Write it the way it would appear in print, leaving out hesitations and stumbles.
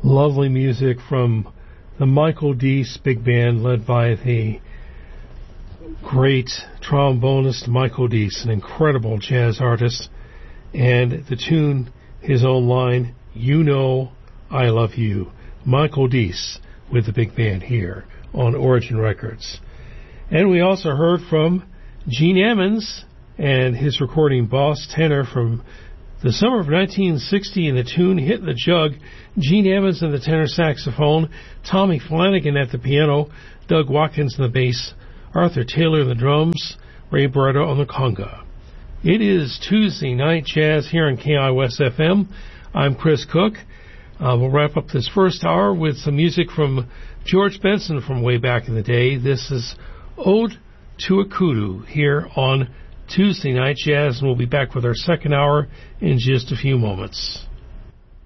Lovely music from the Michael Deese Big Band, led by the great trombonist Michael Deese, an incredible jazz artist. And the tune, his own line, "You Know I Love You." Michael Deese with the Big Band here on Origin Records. And we also heard from Gene Ammons and his recording Boss Tenor from the summer of 1960, and the tune "Hit the Jug." Gene Ammons on the tenor saxophone, Tommy Flanagan at the piano, Doug Watkins on the bass, Arthur Taylor on the drums, Ray Barretto on the conga. It is Tuesday Night Jazz here on KIOS FM. I'm Chris Cook. We'll wrap up this first hour with some music from George Benson from way back in the day. This is Ode to a Kudu here on Tuesday Night Jazz, and we'll be back with our second hour in just a few moments.